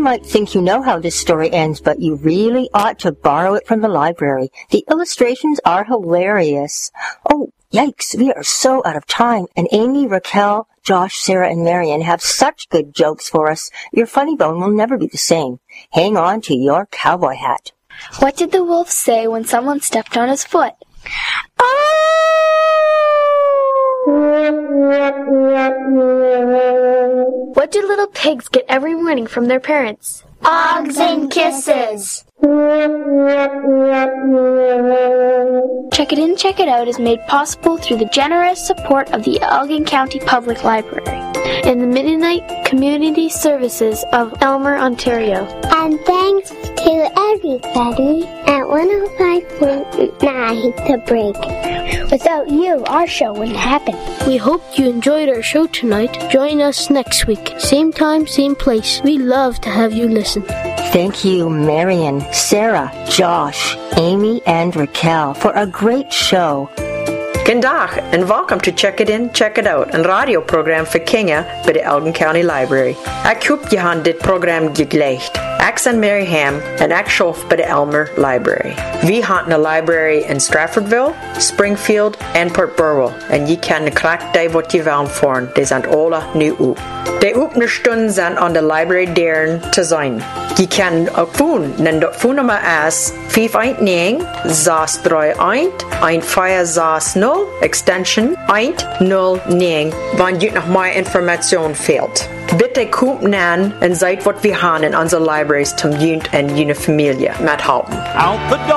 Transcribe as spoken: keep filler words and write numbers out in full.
might think you know how this story ends, but you really ought to borrow it from the library. The illustrations are hilarious. Oh, yikes, we are so out of time, and Amy, Raquel, Josh, Sarah, and Marion have such good jokes for us. Your funny bone will never be the same. Hang on to your cowboy hat. What did the wolf say when someone stepped on his foot? What do little pigs get every morning from their parents? Hugs and kisses. Check It In, Check It Out is made possible through the generous support of the Elgin County Public Library and the Mennonite Community Services of Elmer, Ontario. And thanks to everybody at one oh five point nine The Break. Without you, our show wouldn't happen. We hope you enjoyed our show tonight. Join us next week. Same time, same place. We love to have you listen. Thank you, Marion, Sarah, Josh, Amy, and Raquel for a great show. G'dag en welkom to Check It In, Check It Out, een radioprogram voor kinderen bij de Elgin County Library. Ik hoop je hebt dit programma gegeleid. Ik ben Mary Ham en ik schoof bij de Elmer Library. We hebben een library in Stratfordville, Springfield en Port Burwell. En je kan de kracht die wat je wilt voeren. Die zijn alle nu op. De openingsstunden zijn aan de library deuren te zijn. Je kan ook phone. En dat phonenummer is vijf een negen zes drie een een vier zes nul extension een nul negen, wanneer je nog meer informatie fehlt. Bitte kommt an und seid, was wir haben in unserer Libraries zum Jund und jene Familie mithelfen. Out the door.